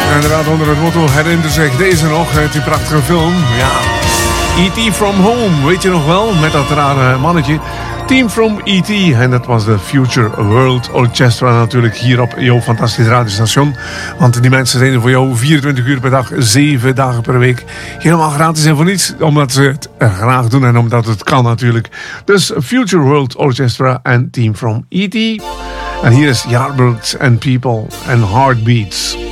Inderdaad, onder het motto herinnert zich deze nog uit die prachtige film. Ja, E.T. From Home, weet je nog wel? Met dat rare mannetje. Team from E.T. En dat was de Future World Orchestra natuurlijk hier op jouw fantastisch radiostation. Want die mensen zijn er voor jou 24 uur per dag, 7 dagen per week. Helemaal gratis en voor niets, omdat ze het graag doen en omdat het kan natuurlijk. Dus Future World Orchestra en Team from E.T. En hier is Yardbirds and People and Heartbeats.